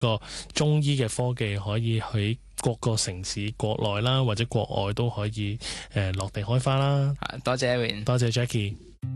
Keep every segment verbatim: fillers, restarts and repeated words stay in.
個中醫嘅科技可以喺各個城市國內啦或者國外都可以誒、呃、落地開花啦。 多謝 Aaron， 多謝 Jackie。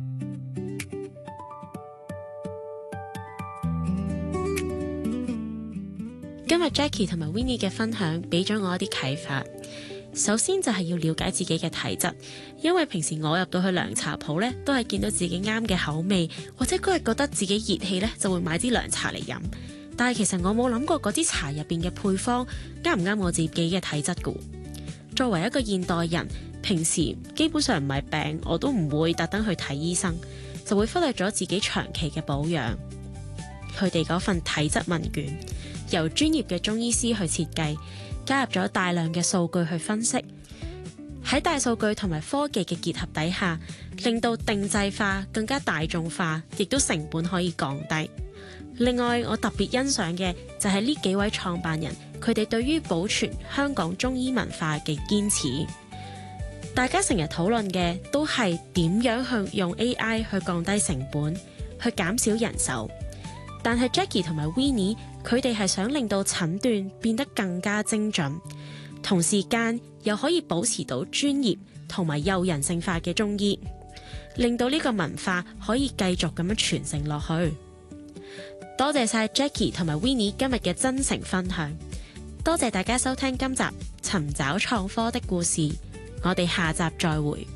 今日 Jackie 同埋 Winnie 嘅分享俾咗我一啲啟發。首先就係要了解自己嘅體質，因為平時我入到去涼茶鋪呢，都係見到自己啱嘅口味，或者嗰日覺得自己熱氣呢，就會買支涼茶嚟飲。但係其實我冇諗過嗰啲茶入邊嘅配方啱唔啱我自己嘅體質㗎。作為一個現代人，平時基本上唔係病我都唔會特登去睇醫生，就會忽略咗自己長期嘅保養。佢哋嗰份體質問卷由專業嘅中醫師去設計，加入咗大量嘅數據去分析，喺大數據同埋科技嘅結合底下，令到定製化更加大眾化，亦都成本可以降低。另外，我特別欣賞嘅就係呢幾位創辦人，佢哋對於保存香港中醫文化嘅堅持。大家成日討論嘅都係點樣去用 A I 去降低成本，去減少人手。但係 Jackie 同埋 Winnie 佢哋係想令到診斷變得更加精準，同時間又可以保持到專業同埋有人性化嘅中醫，令到呢個文化可以繼續咁樣傳承落去。多謝晒 Jackie 同埋 Winnie 今日嘅真誠分享，多謝大家收聽今集尋找創科的故事，我哋下集再會。